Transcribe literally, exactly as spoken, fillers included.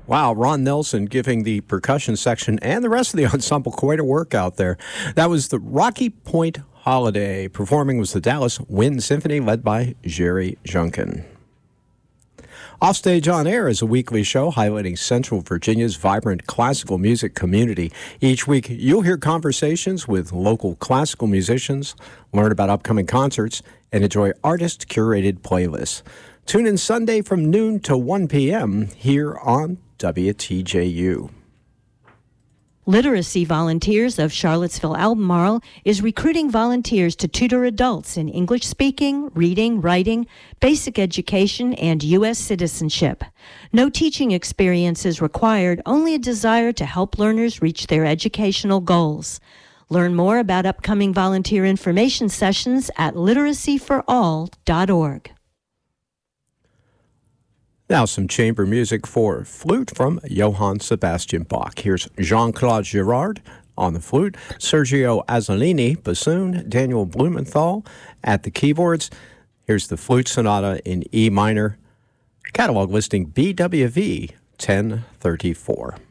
Wow, Ron Nelson giving the percussion section and the rest of the ensemble quite a workout there. That was the Rocky Point Holiday. Performing was the Dallas Wind Symphony led by Jerry Junkin. Offstage on Air is a weekly show highlighting Central Virginia's vibrant classical music community. Each week, you'll hear conversations with local classical musicians, learn about upcoming concerts, and enjoy artist-curated playlists. Tune in Sunday from noon to one p.m. here on W T J U. Literacy Volunteers of Charlottesville-Albemarle is recruiting volunteers to tutor adults in English speaking, reading, writing, basic education, and U S citizenship. No teaching experience is required, only a desire to help learners reach their educational goals. Learn more about upcoming volunteer information sessions at literacy for all dot org. Now some chamber music for flute from Johann Sebastian Bach. Here's Jean-Claude Girard on the flute, Sergio Azzolini, bassoon, Daniel Blumenthal at the keyboards. Here's the flute sonata in E minor, catalog listing B W V ten thirty-four.